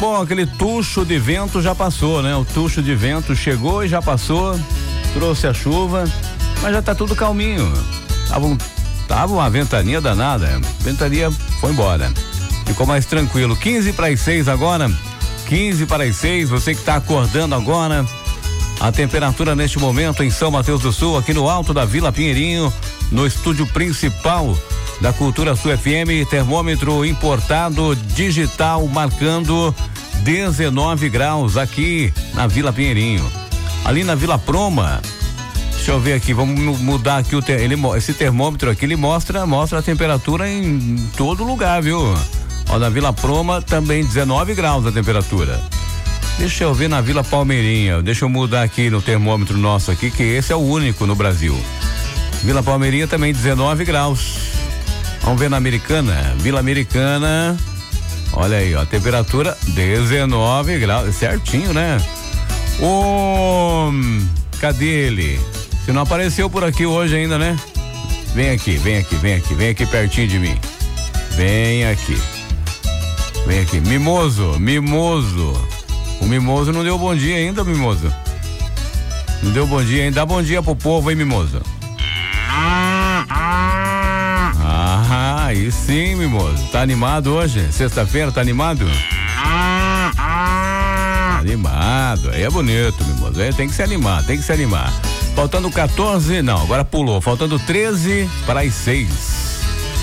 Bom, aquele tucho de vento já passou, né? O tucho de vento chegou e já passou, trouxe a chuva, mas já tá tudo calminho. Tava uma ventania danada, a ventania foi embora. Ficou mais tranquilo. 15:06 agora, 15:06, você que tá acordando agora. A temperatura neste momento em São Mateus do Sul, aqui no alto da Vila Pinheirinho, no estúdio principal da Cultura Sul FM, termômetro importado digital marcando 19 graus aqui na Vila Pinheirinho. Ali na Vila Proma, deixa eu ver aqui, vamos mudar aqui esse termômetro aqui, ele mostra a temperatura em todo lugar, viu? Ó, na Vila Proma também 19 graus a temperatura. Deixa eu ver na Vila Palmeirinha, deixa eu mudar aqui no termômetro nosso aqui, que esse é o único no Brasil. Vila Palmeirinha também 19 graus. Vamos ver na Americana, Vila Americana, olha aí, ó, a temperatura 19 graus, certinho, né? Cadê ele? Se não apareceu por aqui hoje ainda, né? Vem aqui pertinho de mim. Vem aqui, Mimoso. O Mimoso não deu bom dia ainda, Mimoso. Não deu bom dia ainda, dá bom dia pro povo, hein, Mimoso? Aí sim, Mimoso. Tá animado hoje? Sexta-feira, tá animado? Animado, aí é bonito, Mimoso. Aí tem que se animar. Faltando 14, não, agora pulou. Faltando 13 para as 6.